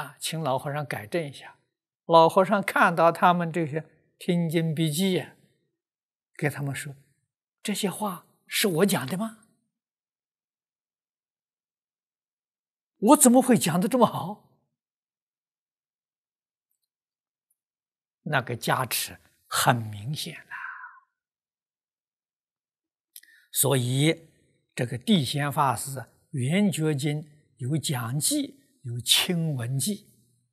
请老和尚改正一下。老和尚看到他们这些听经笔记呀，给他们说：“这些话是我讲的吗？我怎么会讲的这么好？”那个加持很明显了。所以这个地仙法师《圆觉经》有讲记，有亲闻记。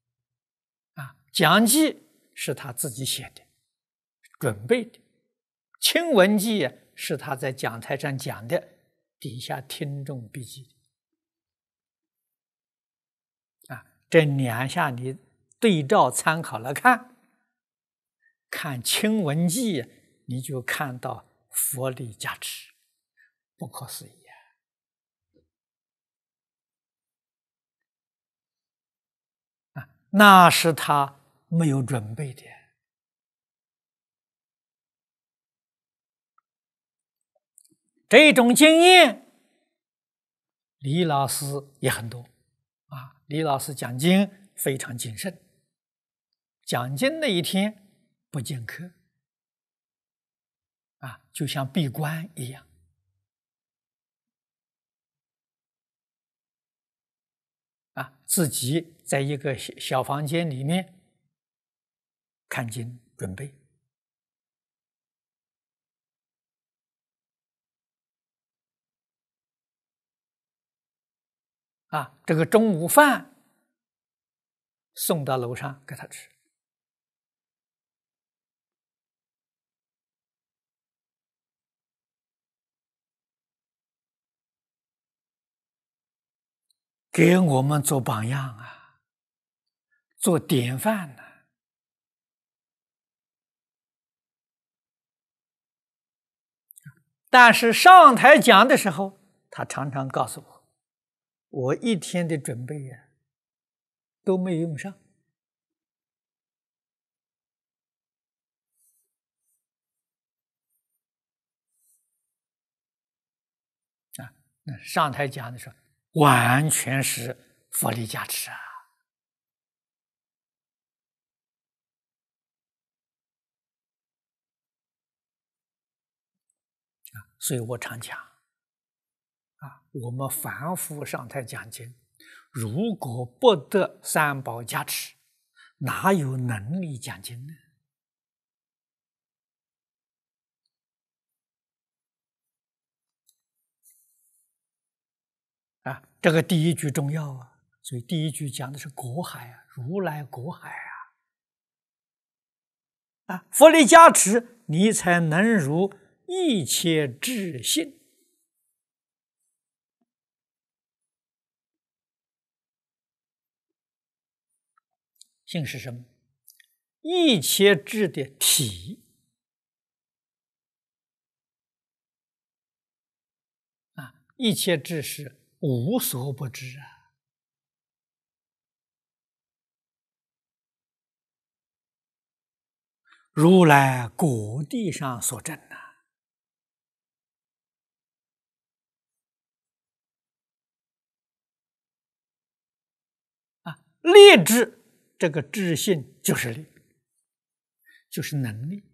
讲记是他自己写的，准备的；亲闻记是他在讲台上讲的，底下听众笔记的。这两下你对照参考来看，看亲闻记，你就看到佛力加持，不可思议那是他没有准备的。这种经验，李老师也很多李老师讲经非常谨慎，讲经那一天不见客就像闭关一样自己在一个小房间里面看经准备这个中午饭送到楼上给他吃，给我们做榜样做典范但是上台讲的时候，他常常告诉我一天的准备都没有用上那上台讲的时候，完全是佛力加持所以我常讲我们凡夫上台讲经，如果不得三宝加持，哪有能力讲经呢？这个第一句重要所以第一句讲的是果海如来果海佛力加持，你才能如一切智信。信是什么？一切智的体一切智是无所不知如来果地上所证力智，这个智性就是力，就是能力。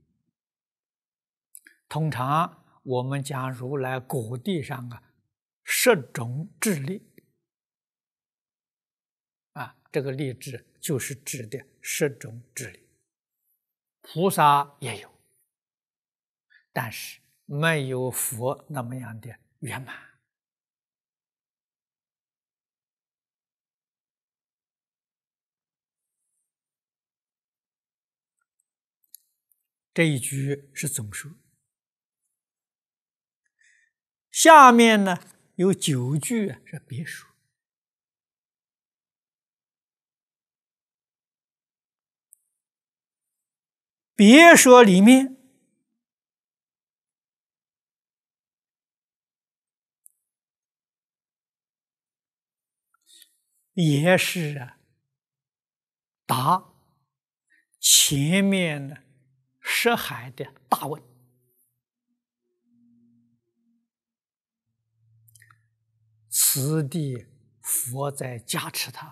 通常我们讲如来果地上10种智力这个力智就是指的10种智力。菩萨也有，但是没有佛那么样的圆满这一句是总数，下面呢有9句是别数。别说里面也是答前面的涉海的大问，此地佛在加持他